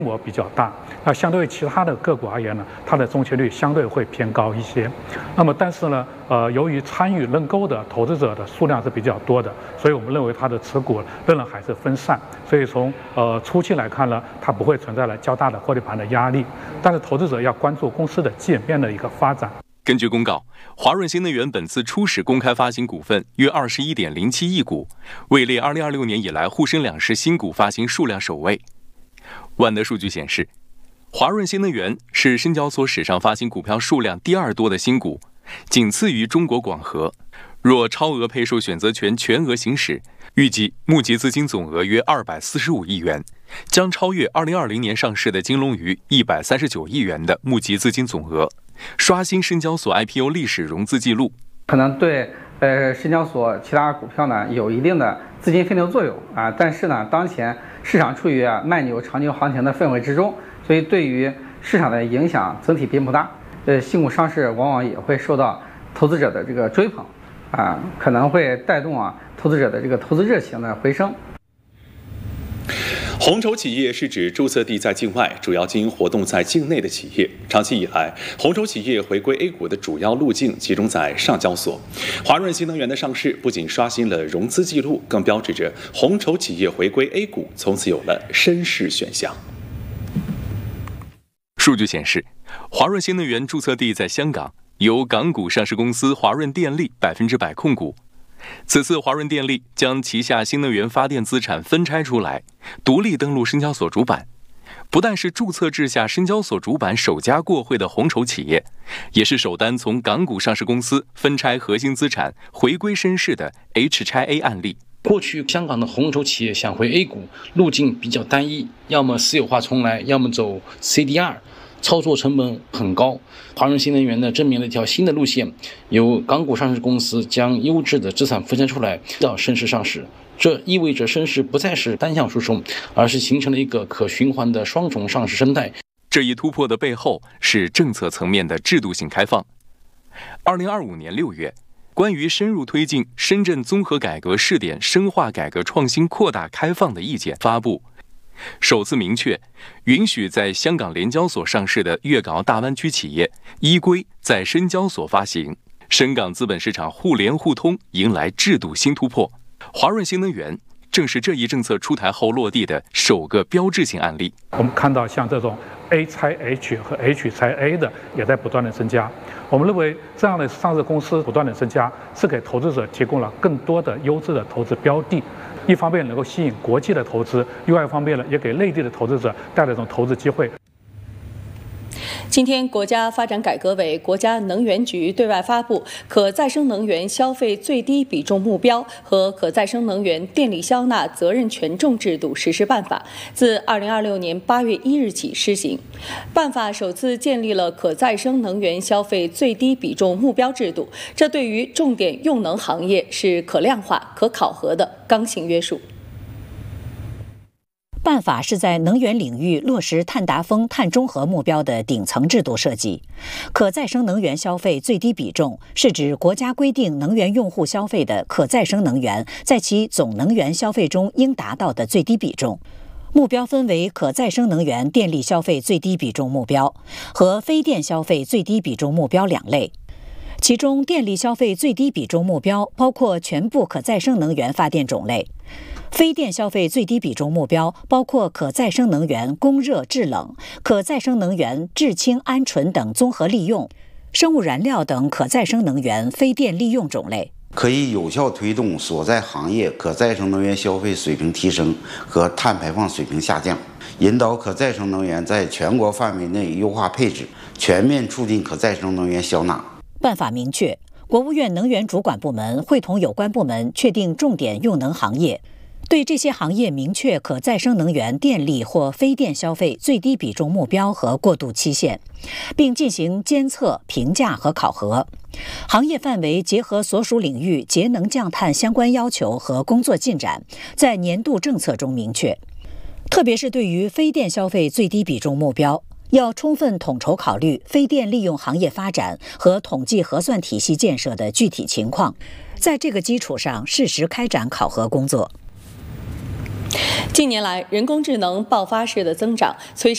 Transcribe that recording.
模比较大，相对于其他的个股而言呢，它的中期率相对会偏高一些。那么，但是呢，由于参与认购的投资者的数量是比较多的，所以我们认为它的持股仍然还是分散。所以从初期来看呢，它不会存在了较大的获利盘的压力。但是投资者要关注公司的基本面的一个发展。 根据公告，华润新能源本次初始公开发行股份约21.07亿股，位列2026年以来沪深两市新股发行数量首位。万德数据显示，华润新能源是深交所史上发行股票数量第2多的新股，仅次于中国广核。若超额配售选择权全额行使，预计募集资金总额约245亿元，将超越2020年上市的金龙鱼139亿元的募集资金总额，刷新深交所 IPO 历史融资记录。 可能对深交所其他股票呢有一定的资金分流作用啊，但是呢，当前市场处于慢牛长牛行情的氛围之中，所以对于市场的影响整体并不大。新股上市往往也会受到投资者的这个追捧啊，可能会带动投资者的这个投资热情的回升。 红筹企业是指注册地在境外，主要经营活动在境内的企业。长期以来，红筹企业回归 A 股的主要路径集中在上交所。华润新能源的上市不仅刷新了融资记录，更标志着红筹企业回归 A 股从此有了深市选项。 数据显示，华润新能源注册地在香港，由港股上市公司华润电力100%控股。此次华润电力将旗下新能源发电资产分拆出来，独立登陆深交所主板，不但是注册制下深交所主板首家过会的红筹企业，也是首单从港股上市公司分拆核心资产回归深市的 H-A 案例。 过去香港的红筹企业想回 A 股路径比较单一，要么私有化重来，要么走 CDR， 操作成本很高。华润新能源呢，证明了一条新的路线，由港股上市公司将优质的资产分拆出来到深市上市。这意味着深市不再是单向输出，而是形成了一个可循环的双重上市生态。 这一突破的背后是政策层面的制度性开放。2025年6月，关于深入推进深圳综合改革试点深化改革创新扩大开放的意见发布，首次明确允许在香港联交所上市的粤港澳大湾区企业依规在深交所发行，深港资本市场互联互通迎来制度新突破。华润新能源正是这一政策出台后落地的首个标志性案例。 我们看到像这种 A 拆 H 和 H 拆 A 的也在不断的增加。我们认为这样的上市公司不断的增加，是给投资者提供了更多的优质的投资标的。一方面能够吸引国际的投资，另外一方面呢，也给内地的投资者带来一种投资机会。 今天，国家发展改革委、国家能源局对外发布可再生能源消费最低比重目标和可再生能源电力消纳责任权重制度实施办法，自2026年8月1日起施行。办法首次建立了可再生能源消费最低比重目标制度，这对于重点用能行业是可量化、可考核的刚性约束。 办法是在能源领域落实碳达峰、碳中和目标的顶层制度设计。可再生能源消费最低比重是指国家规定能源用户消费的可再生能源在其总能源消费中应达到的最低比重。目标分为可再生能源电力消费最低比重目标和非电消费最低比重目标两类。其中，电力消费最低比重目标包括全部可再生能源发电种类。非电消费最低比重目标包括可再生能源供热制冷、可再生能源制氢鹌醇等综合利用、生物燃料等可再生能源非电利用种类， 可以有效推动所在行业可再生能源消费水平提升和碳排放水平下降，引导可再生能源在全国范围内优化配置，全面促进可再生能源消纳。 办法明确，国务院能源主管部门会同有关部门确定重点用能行业，对这些行业明确可再生能源电力或非电消费最低比重目标和过渡期限，并进行监测、评价和考核。行业范围结合所属领域节能降碳相关要求和工作进展，在年度政策中明确。特别是对于非电消费最低比重目标，要充分统筹考虑非电利用行业发展和统计核算体系建设的具体情况，在这个基础上适时开展考核工作。 近年来，人工智能爆发式的增长，催生